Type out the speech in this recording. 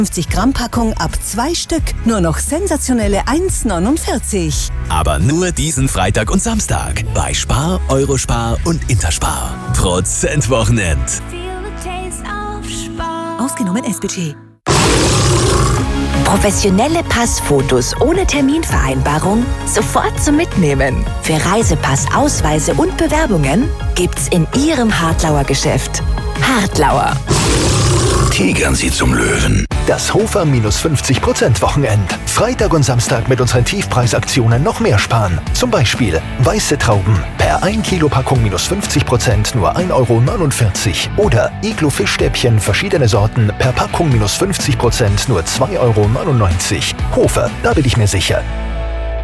50 Gramm Packung ab 2 Stück. Nur noch sensationelle 1,49. Aber nur diesen Freitag und Samstag bei Spar, Eurospar und Interspar. Prozentwochenend. Ausgenommen S-Budget. Professionelle Passfotos ohne Terminvereinbarung sofort zum Mitnehmen. Für Reisepass, Ausweise und Bewerbungen gibt's in Ihrem Hartlauer Geschäft. Hartlauer. Tigern Sie zum Löwen. Das Hofer -50% Wochenend. Freitag und Samstag mit unseren Tiefpreisaktionen noch mehr sparen. Zum Beispiel weiße Trauben per 1 Kilo Packung -50% nur 1,49 €. Oder Iglo-Fischstäbchen verschiedene Sorten per Packung -50% nur 2,99 €. Hofer, da bin ich mir sicher.